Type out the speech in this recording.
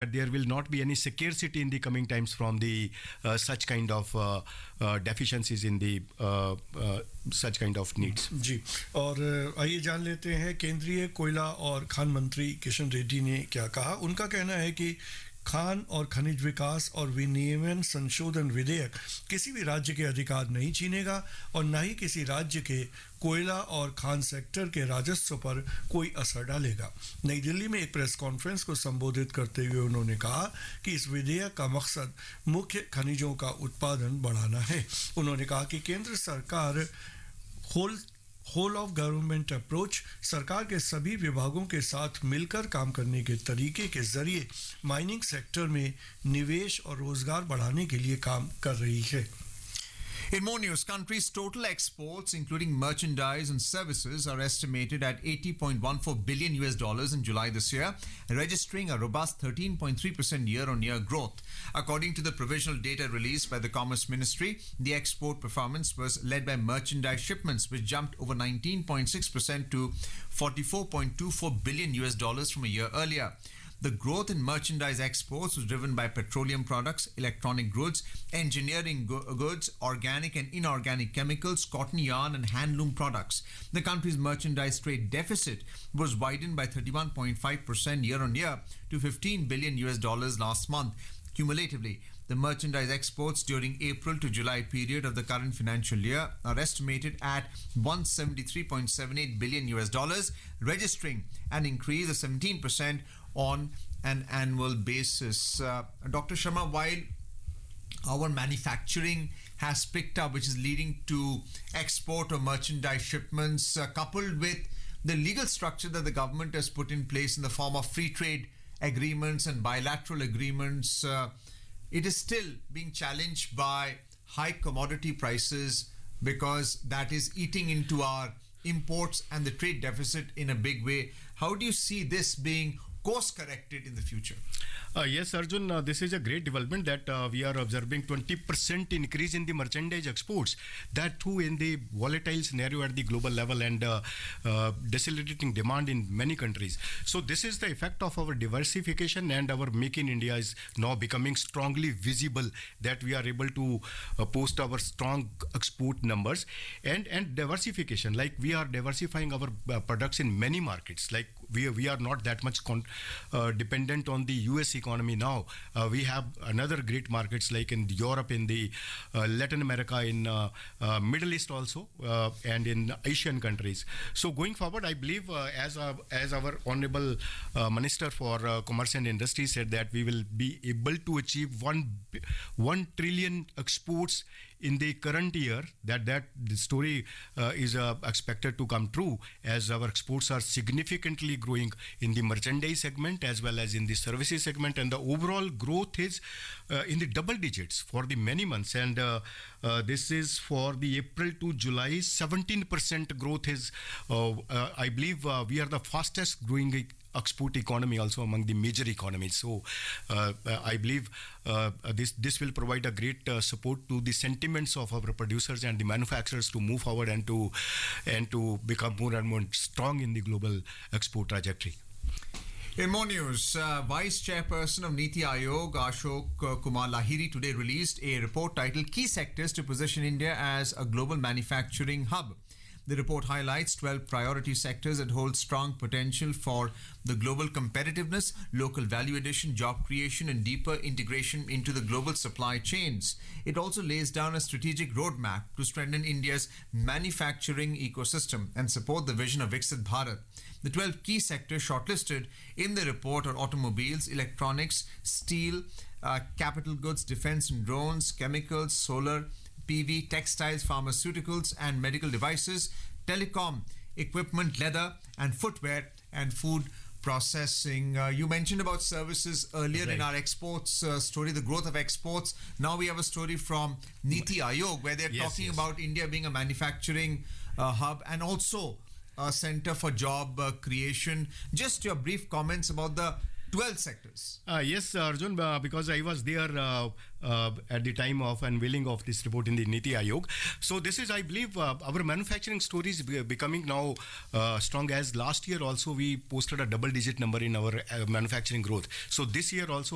there will not be any scarcity in the coming times from the such kind of deficiencies in the such kind of needs. जी, और आइए जान लेते हैं केंद्रीय कोयला और खान मंत्री किशन रेड्डी ने क्या कहा। उनका कहना है कि खान और खनिज विकास और विनियमन संशोधन विधेयक किसी भी राज्य के अधिकार नहीं छीनेगा और न ही किसी राज्य के कोयला और खान सेक्टर के राजस्व पर कोई असर डालेगा। नई दिल्ली में एक प्रेस कॉन्फ्रेंस को संबोधित करते हुए उन्होंने कहा कि इस विधेयक का मकसद मुख्य खनिजों का उत्पादन बढ़ाना है। उन्होंने कहा कि केंद्र सरकार होल ऑफ गवर्नमेंट अप्रोच, सरकार के सभी विभागों के साथ मिलकर काम करने के तरीके के जरिए माइनिंग सेक्टर में निवेश और रोजगार बढ़ाने के लिए काम कर रही है। In more news, country's total exports, including merchandise and services, are estimated at $80.14 billion in July this year, registering a robust 13.3% year-on-year growth. According to the provisional data released by the Commerce Ministry, the export performance was led by merchandise shipments, which jumped over 19.6% to $44.24 billion from a year earlier. The growth in merchandise exports was driven by petroleum products, electronic goods, engineering goods, organic and inorganic chemicals, cotton yarn and handloom products. The country's merchandise trade deficit was widened by 31.5% year on year to $15 billion last month. Cumulatively, the merchandise exports during April to July period of the current financial year are estimated at $173.78 billion, registering an increase of 17% on an annual basis. Dr. Sharma, while our manufacturing has picked up, which is leading to export of merchandise shipments, coupled with the legal structure that the government has put in place in the form of free trade agreements and bilateral agreements, it is still being challenged by high commodity prices, because that is eating into our imports and the trade deficit in a big way. How do you see this being course corrected in the future? Yes, Arjun, this is a great development that we are observing 20% increase in the merchandise exports, that too in the volatile scenario at the global level and decelerating demand in many countries. So this is the effect of our diversification, and our Make in India is now becoming strongly visible, that we are able to post our strong export numbers and diversification. Like we are diversifying our products in many markets. Like we are not that much dependent on the US economy now. We have another great markets like in Europe, in the Latin America, in Middle East also, and in Asian countries. So going forward, I believe as our Honorable Minister for Commerce and Industry said, that we will be able to achieve 1 trillion exports in the current year, that the story is expected to come true, as our exports are significantly growing in the merchandise segment as well as in the services segment, and the overall growth is in the double digits for the many months, and this is for the April to July. 17% growth is I believe we are the fastest growing export economy also among the major economies. So I believe this will provide a great support to the sentiments of our producers and the manufacturers to move forward and to become more and more strong in the global export trajectory. In more news, Vice Chairperson of Niti Aayog, Ashok Kumar Lahiri, today released a report titled Key Sectors to Position India as a Global Manufacturing Hub. The report highlights 12 priority sectors that hold strong potential for the global competitiveness, local value addition, job creation, and deeper integration into the global supply chains. It also lays down a strategic roadmap to strengthen India's manufacturing ecosystem and support the vision of Viksit Bharat. The 12 key sectors shortlisted in the report are automobiles, electronics, steel, capital goods, defense and drones, chemicals, solar, PV, textiles, pharmaceuticals and medical devices, telecom, equipment, leather and footwear, and food processing. You mentioned about services earlier in our exports story, the growth of exports. Now we have a story from Niti Aayog where they're talking about India being a manufacturing hub and also a center for job creation. Just your brief comments about the 12 sectors. Yes, Arjun, because I was there at the time of unveiling of this report in the Niti Aayog. So this is, I believe, our manufacturing story is becoming now strong, as last year also we posted a double-digit number in our manufacturing growth. So this year also